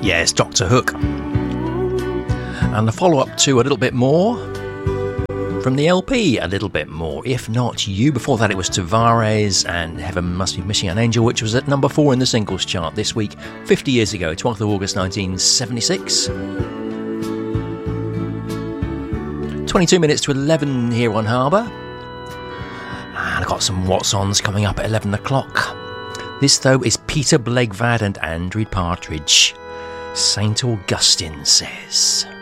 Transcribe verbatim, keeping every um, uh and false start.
Yes, Doctor Hook. And the follow-up to A Little Bit More from the L P, A Little Bit More, If Not You. Before that it was Tavares and Heaven Must Be Missing an Angel, which was at number four in the singles chart this week, fifty years ago, twelfth of August nineteen seventy-six. twenty-two minutes to eleven here on Harbour. And I've got some What's-Ons coming up at eleven o'clock. This, though, is Peter Blegvad and Andrew Partridge. Saint Augustine Says.